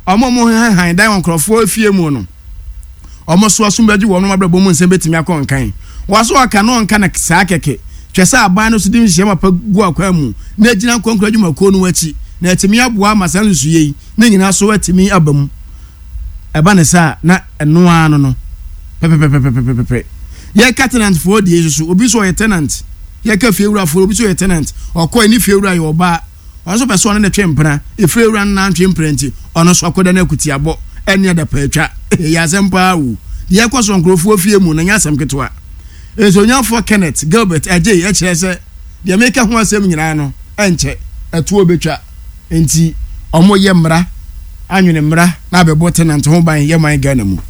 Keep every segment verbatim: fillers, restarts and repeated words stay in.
omo mo han han dan onkrofo afie mu no omo so asumbaji wo no mabrabo mu nsem betimi akon kan waso aka no nka na saa keke twesa aban no so dim hye mapa gu akwa mu na gina konkraju mako no wachi na etimi aboa masan suye na nyina so atimi abam eba ne sa na eno ano no pepepepepepepe ye tenant for the issue obi so ye tenant ye ka fiewura for obi so ye tenant okọ ni fiewura ye oba onso person na twempena e fiewura na twempena nti ono so akoda na akuti abo ene da patwa ya sempa wu ye kwaso nkrofo fie mu na nya asem ketwa ezo nya for Kenneth Gilbert ajay e kire se de make ho asem nyina no enche etuo betwa enti omo ye mra anwene mra na bebo tenant ho ban ye man Ghana mu.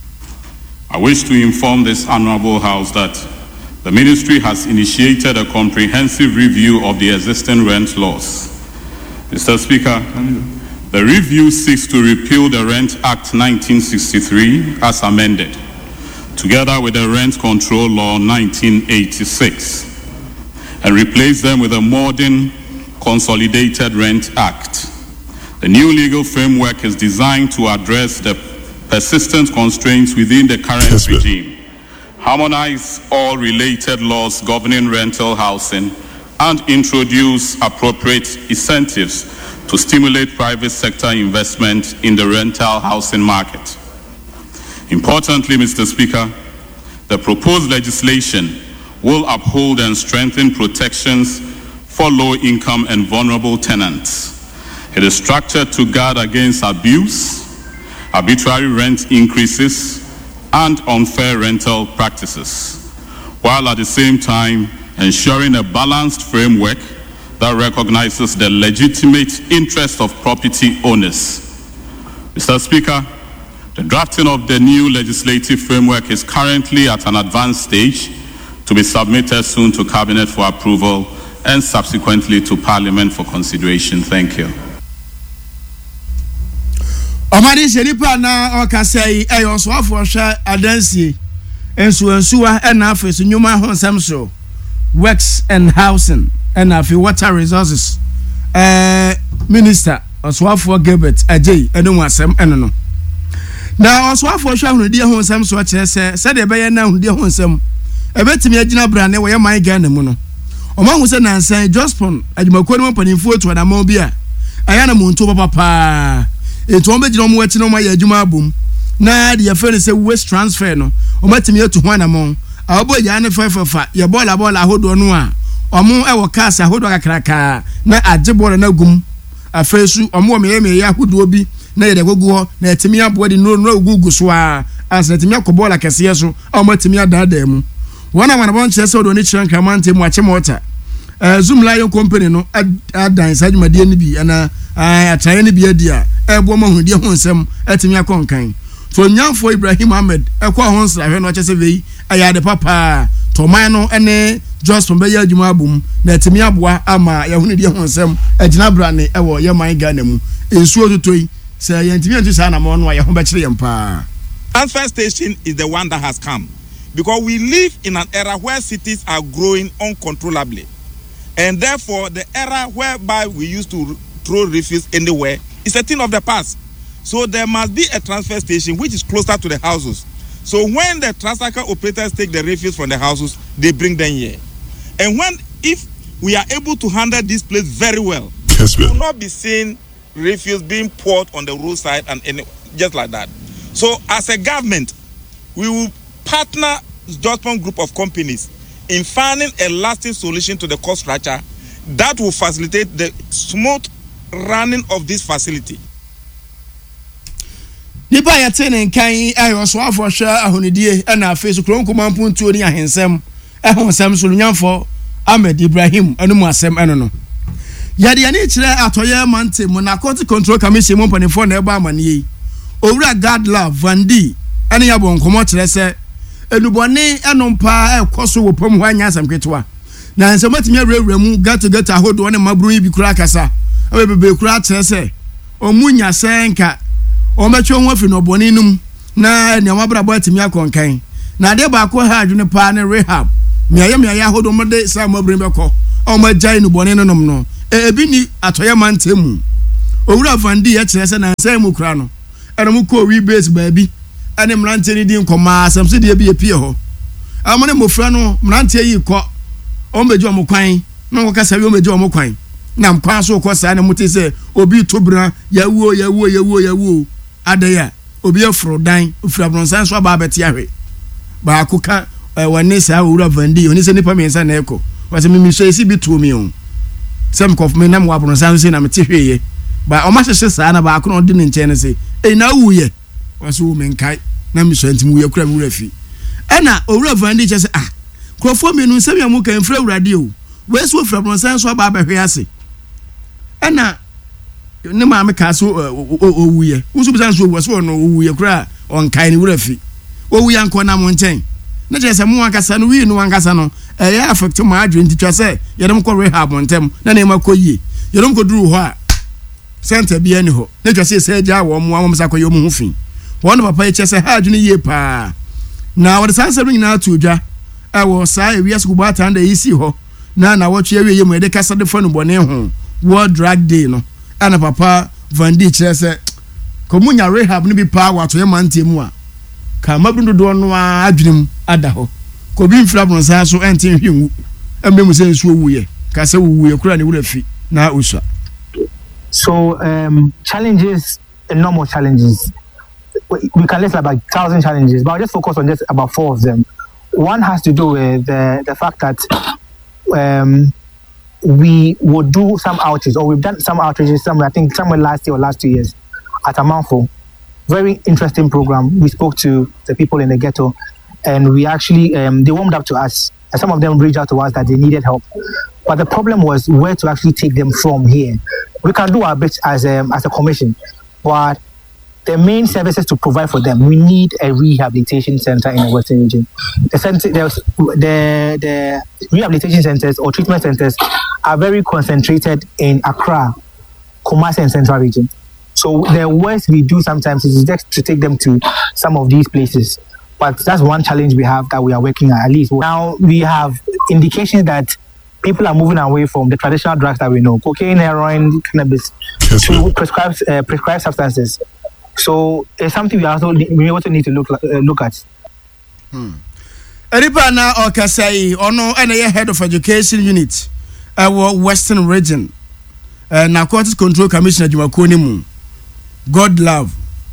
I wish to inform this honorable house that the ministry has initiated a comprehensive review of the existing rent laws. Mister Speaker, the review seeks to repeal the Rent Act nineteen sixty-three as amended, together with the Rent Control Law nineteen eighty-six, and replace them with a modern Consolidated Rent Act. The new legal framework is designed to address the persistent constraints within the current yes, regime, harmonize all related laws governing rental housing, and introduce appropriate incentives to stimulate private sector investment in the rental housing market. Importantly, Mister Speaker, the proposed legislation will uphold and strengthen protections for low-income and vulnerable tenants. It is structured to guard against abuse, arbitrary rent increases, and unfair rental practices, while at the same time ensuring a balanced framework that recognizes the legitimate interest of property owners. Mister Speaker, the drafting of the new legislative framework is currently at an advanced stage to be submitted soon to Cabinet for approval and subsequently to Parliament for consideration. Thank you. Omari Sheripa na okasai eyo so afo hwa adansie ensu ensuwa na afesu nyuma honsam so works and housing and afi water resources eh minister oswafo Gilbert ajay enu asem eno no na oswafo hwa hunudi honsam so kire se se de be na hunudi honsam ebetimi agina brane wo ye man Ghana mu no omahu se nansan Jospon adwumakwo no mpanimfo to na ma obi a aya na muntu papa eto on be gina mo wati no ma ya adwuma abom na de ya fe se waste transfer no o matimi etu ho na mo abo ya ne fafafa ya bola bola hodo no a omo e wo kasa hodo kakraka na age bola na gum afesu omo me me ya hodo bi na yede gogu ho na etimi abo de no no gugu so a as etimi akobola kese so o matimi adada mu wona wana bon chese odo ni chiran kramante mu ache mota eh Zoom Lion company no adan sajumade ni bi ana ataye ni bi adia ebo ma hudi ho nsem etimi akonkan so nyamfo Ibrahim Ahmed ekwa ho nsra hwe no chese vei ayade papa to man no ene Jospon be ya adwuma abum na etimi aboa ama ya huni di ho nsem agina brane ewo ye man Ghana mu ensu ototoi se yentimi antu sa na mo no ya ho be kire yempa. Transfer station is the one that has come because we live in an era where cities are growing uncontrollably, and therefore the era whereby we used to throw refuse anywhere is a thing of the past. So there must be a transfer station which is closer to the houses. So when the transfer operators take the refuse from the houses, they bring them here. And when, if we are able to handle this place very well, yes, we will not be seeing refuse being poured on the roadside and any, just like that. So as a government, we will partner Jospon group of companies in finding a lasting solution to the cost structure that will facilitate the smooth running of this facility. Nipa ya tene nkan ayo so afo hwa ahonidie na afesu kronko mampuntuo ni ahensem ehonsem so nyamfo Ahmed Ibrahim anu asem eno no yade ya ni kire atoye mante mu na court control commission mo panifo na eba amane owura God love Vandi ene ya bon komo kire se enubone enompa ekoso wo pam ho anya asem ketwa na nsem atimi awurawura mu gata gata ahodo ne mabru yi bi kura kasa abebe kura kire se omunya senka o mecho ho afi no boni num na ne mabrabo atimi akonkan na de ba ko ha adwene pa ne rehab me aye me aye ahodo mo de sa mabru be ko o ma jai no boni num no e bi ni atoye mantemu owura Vandi ya kire se na nsem mu kura no ɛna mu kɔ wi base baabi ɛne mmerante ne di nkɔmaa asɛm sɛ deɛ bi epie hɔ amane mofra no mmerante yi kɔ ɔmbɛgye ɔmo kwan na wɔka sɛ wi ɔmbɛgye ɔmo kwan na mkwan so kɔ saa na mote sɛ obi tobra yawuo yawuo yawuo yawuo adaya obi afro dan ofra bronsan so aba abɛte ahwe ba akoka wɔne saa owura vandi oni sɛ nipa miɛnsa na ɛkɔ wɔsɛ mimi so esi bi tuo mi o sɛm kɔf me nam wa bronsan so na mete hweye ba ɔma hyehye saa na ba akono de ne nkyɛn ne sɛ e na wuyɛ wɔsɛ wo menkai na mi so antim wuyɛ kura mi wura fi ɛna owura vandi kyɛ sɛ ah krɔfo mi no nsɛm ya mu kan fra wurade o weso ofra bronsan so aba abɛhwe ase ɛna ne maame ka so owuye wusu bisa so owuye so no owuye kura onkai ne wura fi owuye anko na mo nkyɛn na kyerɛ sɛ mo ankasa no wi no ankasa no ɛyɛ affect mo adwene ti twa sɛ yɛdem kɔ rehab ntem na na ma kɔ yie yɛdem kɔ duru hɔ a center bi ani hɔ na twa sɛ sɛ gya wɔ mo amom sa kɔ yɛ mo ho fi wɔn papa yɛ kyerɛ sɛ ha adwene yie paa na wɔde sansa no nyinaa to dwa ɛwɔ saa ewia so gbo atanda yi si hɔ na na wɔtwe awie yɛ mo yɛde kasa de fa no bɔne ho World Drug Day no ana papa Vandi kyerɛ sɛ komunya rehab no bi pa wato yɛ mante mu a ka mabundu do no adwenem ada hɔ ko bi mfra bronsa so ente hwenwu ambemu sɛ nsuo wuye ka sɛ wuye kura ne wura fi na osua. So um challenges, normal challenges, we can list about a thousand challenges, but I'll just focus on just about four of them. One has to do with the the fact that um we would do some outreach, or we've done some outreaches somewhere, I think somewhere last year or last two years at Amanfo. Very interesting program. We spoke to the people in the ghetto, and we actually, um, they warmed up to us. And some of them reached out to us that they needed help. But the problem was where to actually take them from here. We can do our bit as a, as a commission, but the main services to provide for them, we need a rehabilitation center in the Western region. The, center, the, the, the rehabilitation centers or treatment centers are very concentrated in Accra, Kumasi and Central region. So the worst we do sometimes is just to take them to some of these places. But that's one challenge we have that we are working at, at least. Now we have indications that people are moving away from the traditional drugs that we know, cocaine, heroin, cannabis, yes, to prescribed, uh, prescribed substances. So it's something we also we also need to look uh, look at. Hmm. Eripa na okasai ono ene head of education unit our Western region uh, Narcotics Control Commissioner Jumakoni mu God love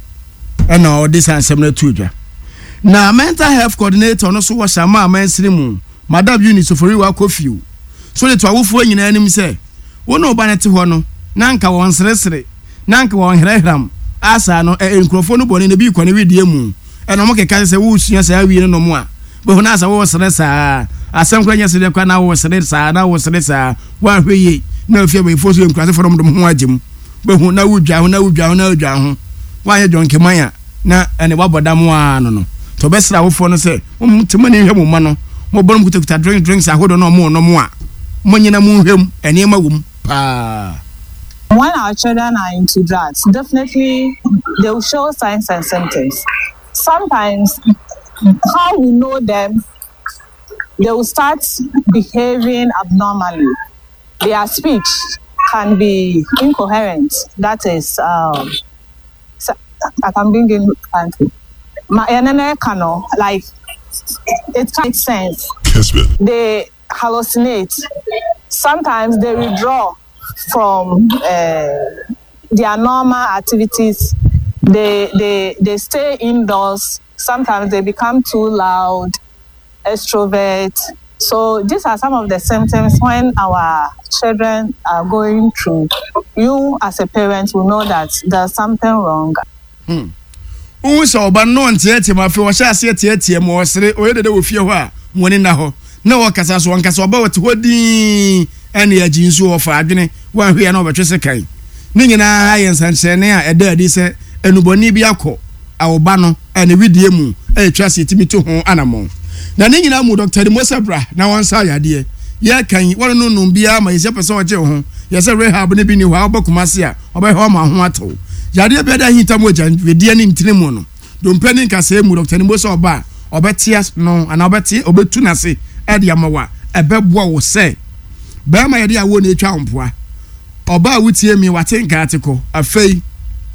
and all this and similar to na mental health coordinator no so was ama amansiri mu Madam Eunice Oforiwa Kofiu so le to awofo nyina anim se wono obanete ho no na nka won seresere na nka won herehram asa no enkrofo no bone ne bi kwane widie mu eno mo keka se wo sua sa awie no mo a be ho na asa wo seresa asem kwa nya se de kwa na wo seresa na wo seresa wa hweye na afia be foso enkrase from dum ho agem be ho na wudwa ho na wudwa ho na wudwa ho wa ye jonke manya na ene waboda mo a no no to be sra wo fo no se mo mtema ne hwe mo ma no mo bonom kutakuta drink drinks ahodo no mo no mo a mo nyina mo hwem ene ma wum pa. When our children are into drugs, definitely they will show signs and symptoms. Sometimes, how we know them, they will start behaving abnormally. Their speech can be incoherent. That is, um, I can bring in country. Like, it makes sense. They hallucinate. Sometimes they withdraw from uh, their normal activities. They they they stay indoors. Sometimes they become too loud, extrovert. So these are some of the symptoms when our children are going through. You as a parent will know that there's something wrong. Hmm. Who saw but no one theatre my few shall see theatre more say or the with you are one in the hole. No one can ask one can about what the any agency of adwene one we are no betre sekai ninyi na ayen sanchene a eda di se enuboni bi akọ awoba no ene widie mu e twa se timi to ho anamon na ninyi na mu Doctor Mosabra na won sa yade ye kan won no no bia ma yese pese oje ho yese rehab ne bi ni ho abakumase a obe ho ma ho ato yade be da hintam oja wedie ni ntinemu no do mpani nka se mu Doctor Mosabra obetia no ana obeti obetu na se e de amawa ebeboa wo se ba ma yede awo na etwa ompoa oba wutie mi watenka atiko afei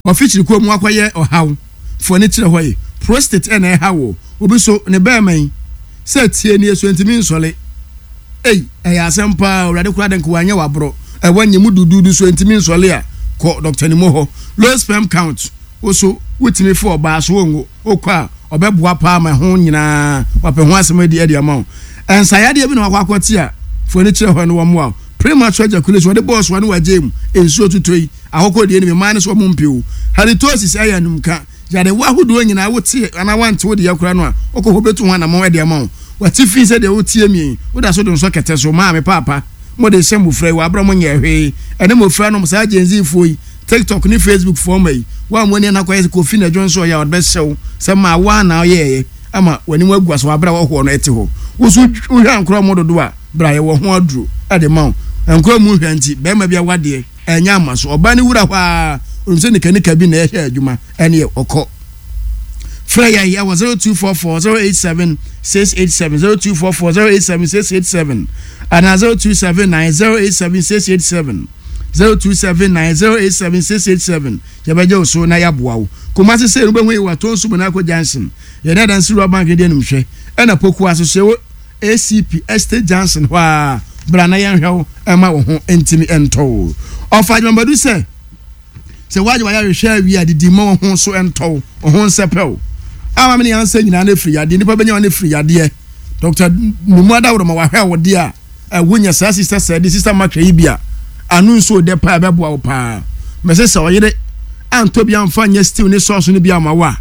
officially ko mu akoye ohaw for ne kire hoye prostate e na hawo obi so ne ba man se tie ne so ntimi nsole ei e ya sempa urade kura den ko anya wabro e wanye mu dududu so ntimi nsole a ko doctor ni mo ho low sperm count oso wutimi for ba so ongo okwa obeboa pa ma ho nyina wape ho asem adi adi ama ensayade bi na wakwakoti a for ne kire ho no wo mo premature ejaculation the boss one wajem ensuo tutoi ahoko de ni man so mompio halitosis ayanum ka ya de wahudo nyina wote ana wante wo de yakura no a okoko betu ho na mo de ama wati fi se de wotie mi wo da so do so kete so ma me papa mo de shemu frɛ wa abra mo nya hwe ene mo frɛ no mo sa agency foi TikTok ni Facebook for me wa mo ne na kwaye ko fi na jonso ya odbe hyew se ma wa na ye ama wani mo agua so abra wo ho no ete ho wo so hwan kro mo dodo a bra ye wo ho aduro ade ma enkro mu hwanti be ma bia wade enya amaso oba ni wura hwa onse ni kanika bi na ye hye adwuma ene okọ Freya ya was zero two four four zero eight seven six eight seven zero two four four zero eight seven six eight seven and zero two seven nine zero eight seven six eight seven zero two seven nine zero eight seven six eight seven yabaje oso na yaboa wo komase se no behu wa tonsu Monaco Johnson ye na dan siro bank de nimhwe ena poku asose A C P Estate Johnson wa brana yan hwew ema wo ho entimi ento ofa jambadu se se waje wa ya hwe wi adidi mo ho so ento ho nsepel ama me yan se nyina na free ade nipa benya na free ade Doctor Numada wo ma wa hwe wo de a wonya sa sister said sister makwa yi bia anu so de pa beboa wo pa me se se oyire anto bia mfa nya stew ne sauce ne bia ma wa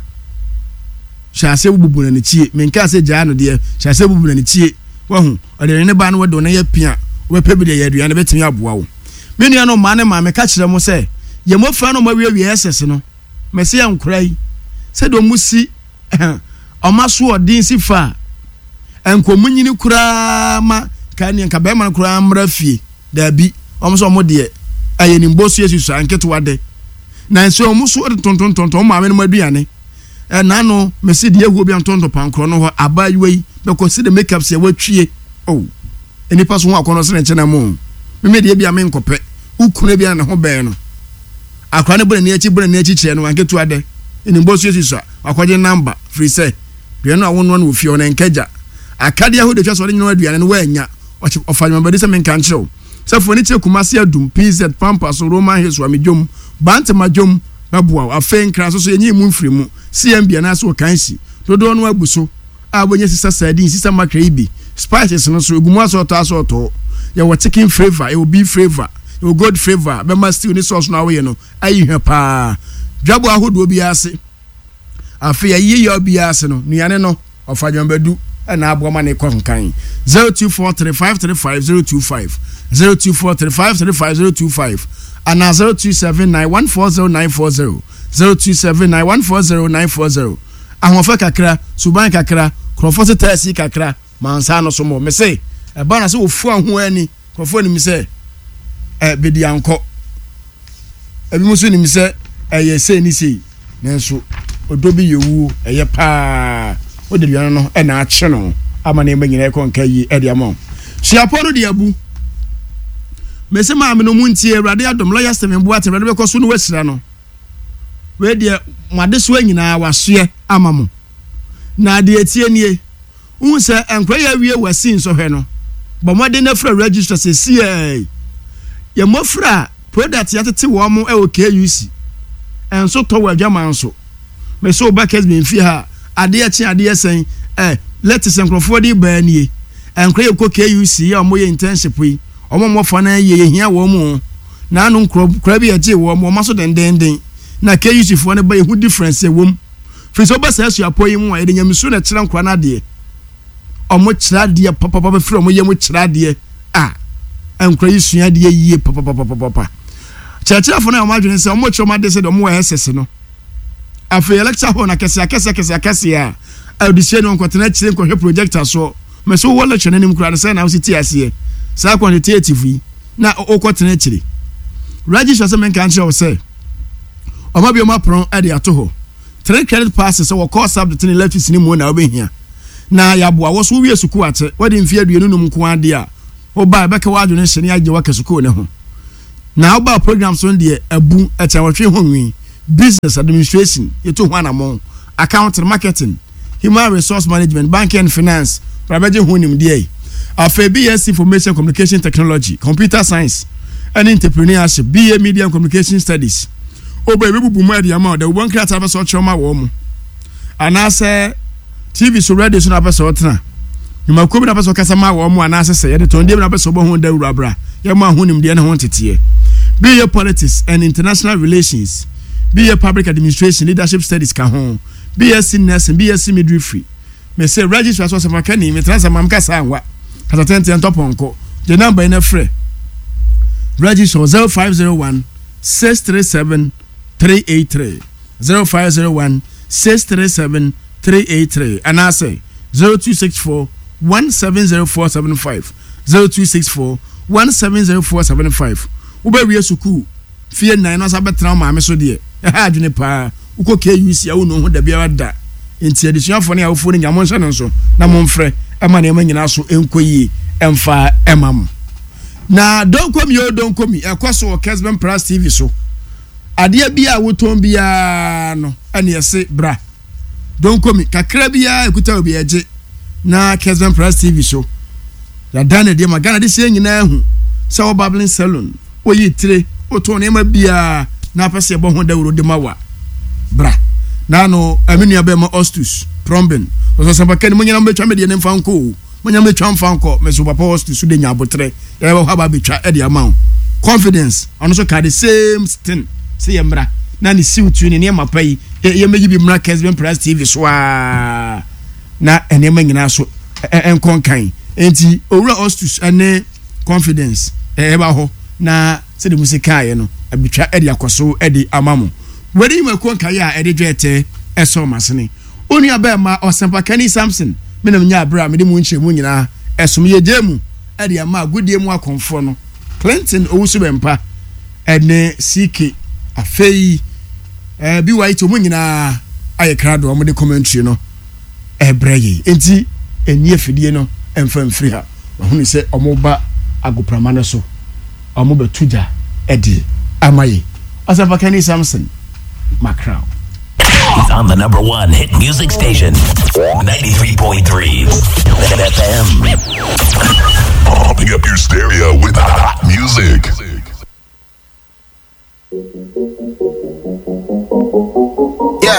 shase bubu na ne tie me nka se gya no de shase bubu na ne tie wa hu ode ne ba no wodo na ye pia wo pe bi de ye dua ne betimi aboa wo me nua no ma ne ma me ka kire mo se ye mo fa no ma wie wie ss no me se yankurai se do musi o ma so odin si fa enkomunyini kura ma ka ne nka be ma kura mra fie da bi omo so mo de ayeni mbosu yesu anketo wade na nso omo so tonton tonton ma me no maduane e na no me se de ehuo bi antonto pankro no ho abayuai be ko se de makeup se watwie oh eni paso ho akono se ne nche na mo me me de bia me nkope ukune bia na ho be no akra ne bone ne achi bone ne achi kire no anketo wade eni mbosu yesu akwaje number free say de no awono no ofie ona nkaja akade aho de twa so de nyino aduane no wa anya ofanyama bade se me nka nchiro sefo ni che kumasi adum P Z Pampas Roman Hill Swamijom Bantamajom babuwa afen kra so so yenyi mu mfiri mu C M B na so kansi dodo no abuso abonye sisa sardine sisa makra ibi spices no so egumu aso to aso to ye wo chicken flavor e wo beef flavor e wo gold flavor be ma stew ni sauce no awe no ayi hwe pa dwabo ahodo bi ase afi ye ye obi ase no nuane no ofadwambadu na aboma ne konkan zero two four three five three five zero two five zero two four three five three five zero two five and zero two seven nine one four zero nine four zero zero two seven nine one four zero nine four zero ahonfa kakra suban kakra krofo se tasi kakra mansa no so mo me say e ba na se ofu aho ani krofo ni mi say e bedi anko e bi musu ni mi say e ye say ni say nenso odobi yewu e ye pa o de biano no e na ache no ama na emanyina e kon kai e de amon siaporo de abu mese ma me no muntie Awurade adom lawyer seven bu ate Awurade be koso no wasira no we de mwade so anyina wasoe amamo na de etie nie unse enkwa ya wie wasin so hwe no bo mwade na fra register se C A ye mofra product ya tete wo mo e o K U C enso to wa dwama nso me so backers me mfi ha ade a chi ade esen eh let us enkrofo de ba nie enkwa ye ko K U C ya mo ye internship yi omo mo fa na ye hia wo mu na anu nkra bi aje wo mo maso den den den na K U C fo ne ba ye hu difference wo mu fi so ba sa su apoyi mu a ye nyamisu na kira nkra na de omo kira de papa papa fi omo ye mu kira de a enkra yi sua de yie papa papa papa chachira fo na omo adwene se omo choma de se de omo wa S S no afi lecture ho na kese kese kese kese a audition no nkotena kire nkɔhwe projector so me so wo lecture nanim kura se na wo siti ase sa quantitative na okotena kire register se men kan show say omo bi omo pron e de ato ho three credit passes so course subject ni left ni mu na obehia na yaboa wo so wie suku ate wodi mfie aduenu num ko ade a wo ba be ka wadwo ne hye ne agye wa ka suku ne ho na wo ba program so de abu e cha wo hwe ho nwi business administration yeto ho anamon, accounting, marketing, human resource management, banking and finance, rabaje ho nimde. Afa B S information communication technology, computer science and entrepreneurship, B A media and communication studies. Oba be bubu ma dia ma the one create aba so choma wo mu. Anase T V so radio so na aba so tena. Nyuma ko bi na aba so kasa ma wo mu anase se ye de ton de na aba so bo ho da wurabra. Ye ma ho nimde na ho tete. B A politics and international relations, B A public administration, leadership studies ka ho. B S c nursing, B S c midwifery. Me say register so some kan ni me transfer mam kasa anwa. Kasa tente on top onko. The number in a free. Register zero five zero one six three seven three eight three. zero five zero one six three seven three eight three. And I say zero two six four one seven zero four seven five. zero two six four one seven zero four seven five. Ube we suku. Fear nine was a better trauma, me so dear. A hard juniper. Uko K U C, I will know the beer da. In the addition for our phone in your monson and so. Namon fre, a man in also enquay, and fire emam. Na don't come yo, don't come me. A course or Casban Press T V so. Adia bia wuton bia no. And you say, bra. Don't come me. Kakrabia, kuta be a j. Na Casban Press T V so. Ya dane de magana de saying in a so babbling salon. O ye tre, o ton ema bia na pese bo ho da wuro de mawa. Bra. Na no amini abema ostus, prombin. O so sabaka ni munyana betwa me de ne mfanko. Munyana betwa mfanko, me so papa ostus de nya botre. Ya ba ha betwa e de amount. Confidence, ono so ka the same thing. Say yemra. Na ni siwtu ni ne mapai. Ye meji bi mra Kesben Press T V so a na enema nyina so enkon kan. Enti owura ostus ene confidence e ba ho na se de musika ye no abitwa e de akoso e de amamo wadi ma kon kan ya e de dwete e so masene oni aba ma Osempa Kenny Samson me nam nya abra me de mu nche mu nyina esom ye jemu e de ama godie mu akonfo no Clinton owusu bempa ene C K afei eh bi wai to mu nyina aye krado mo de commentary no e breye enti eni afidie no emfa mfiri ha ohunu se omoba agoprama no so omoba tuja edi amaye Osempa Kenny Samson Macron. He's on the number one hit music station, ninety-three point three F M. Pumping up your stereo with hot music.